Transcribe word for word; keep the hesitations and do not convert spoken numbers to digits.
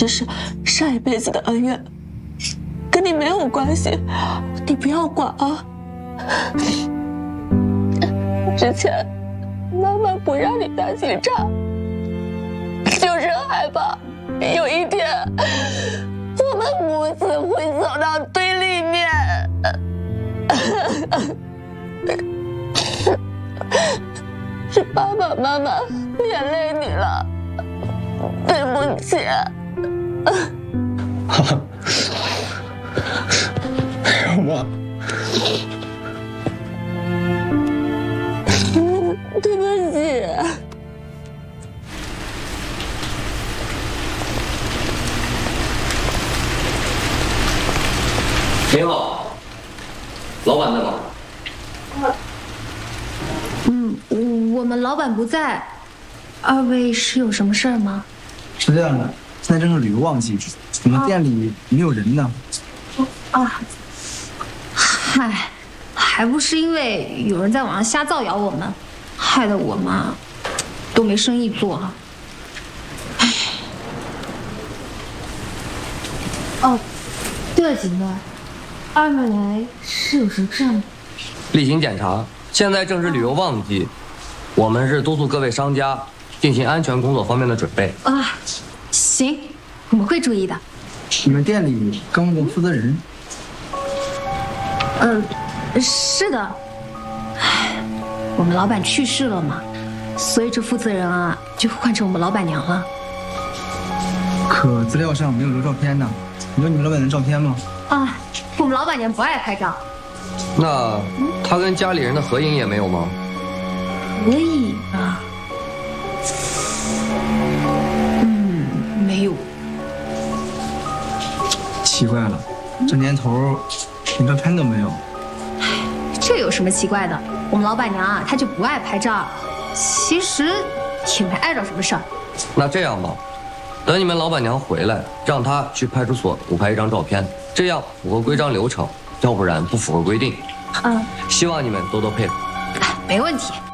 这是上一辈子的恩怨，跟你没有关系，你不要管啊。之前妈妈不让你打警察，就是害怕有一天我们母子会走到对立面。是爸爸妈妈连累你了，对不起。 妈， 对不起。 您好，老板在吗？ 嗯，我们老板不在，二位是有什么事儿吗？ 是这样的，现在正是旅游旺季，我们店里没有人呢。 啊，嗨，还不是因为有人在网上瞎造谣我们，害得我们都没生意做了。唉。哦，对了，景哥，二位来是有什么事吗？ 例行检查，现在正是旅游旺季，我们是督促各位商家进行安全工作方面的准备。 啊，行，我们会注意的。 你们店里更换过负责人？ 嗯、呃，是的。唉，我们老板去世了嘛，所以这负责人啊就换成我们老板娘了。 可资料上没有留照片呢，有你们老板的照片吗？ 啊，我们老板娘不爱拍照。 那他跟家里人的合影也没有吗？ 合影啊？嗯，没有。 奇怪了，这年头连照片都没有。 这有什么奇怪的？我们老板娘啊，她就不爱拍照，其实也没碍着什么事儿。 那这样吧，等你们老板娘回来，让她去派出所补拍一张照片，这样符合规章流程，要不然不符合规定。 嗯， 希望你们多多配合。 没问题。